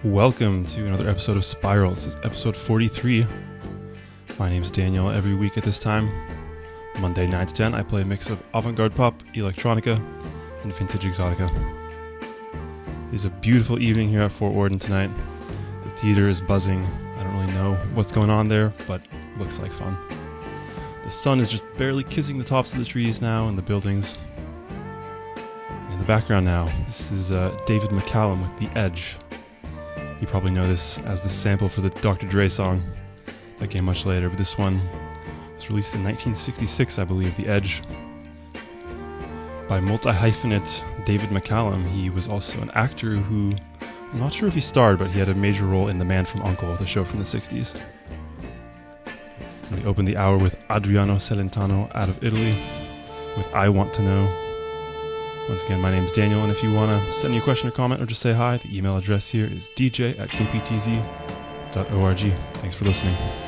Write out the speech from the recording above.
Welcome to another episode of Spiral. This is episode 43. My name is Daniel. Every week at this time, Monday 9 to 10, I play a mix of avant-garde pop, electronica, and vintage exotica. It is a beautiful evening here at Fort Worden tonight. The theater is buzzing. I don't really know what's going on there, but it looks like fun. The sun is just barely kissing the tops of the trees now and the buildings. And in the background now, this is David McCallum with The Edge. You probably know this as the sample for the Dr. Dre song that came much later, but this one was released in 1966, I believe, The Edge. By multi-hyphenate David McCallum. He was also an actor who, I'm not sure if he starred, but he had a major role in The Man from U.N.C.L.E., the show from the 60s. We opened the hour with Adriano Celentano out of Italy with I Want to Know. Once again, my name is Daniel, and if you want to send me a question or comment or just say hi, the email address here is dj@kptz.org. Thanks for listening.